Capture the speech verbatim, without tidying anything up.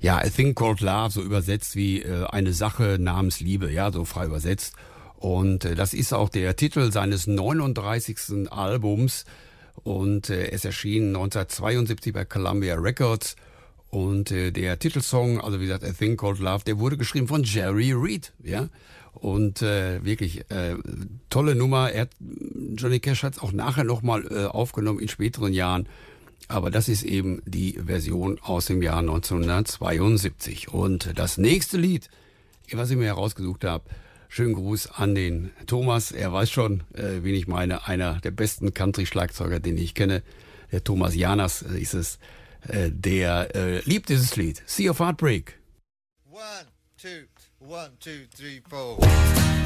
Ja, A Thing Called Love, so übersetzt wie äh, eine Sache namens Liebe, ja, so frei übersetzt. Und äh, das ist auch der Titel seines neununddreißigsten Albums. Und äh, es erschien neunzehnhundertzweiundsiebzig bei Columbia Records. Und äh, der Titelsong, also wie gesagt, A Thing Called Love, der wurde geschrieben von Jerry Reed, ja. Und äh, wirklich äh, tolle Nummer. Er hat, Johnny Cash hat es auch nachher nochmal äh, aufgenommen in späteren Jahren. Aber das ist eben die Version aus dem Jahr neunzehnhundertzweiundsiebzig. Und das nächste Lied, was ich mir herausgesucht habe, schönen Gruß an den Thomas. Er weiß schon, äh, wen ich meine. Einer der besten Country-Schlagzeuger, den ich kenne. Der Thomas Janas äh, ist es. Äh, der äh, liebt dieses Lied. Sea of Heartbreak. One, two, one, two, three, four.